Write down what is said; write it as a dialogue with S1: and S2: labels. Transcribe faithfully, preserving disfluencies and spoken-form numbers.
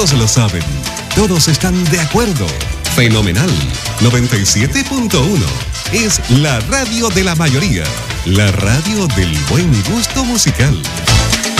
S1: Todos lo saben. Todos están de acuerdo. Fenomenal. noventa y siete punto uno. Es la radio de la mayoría. La radio del buen gusto musical.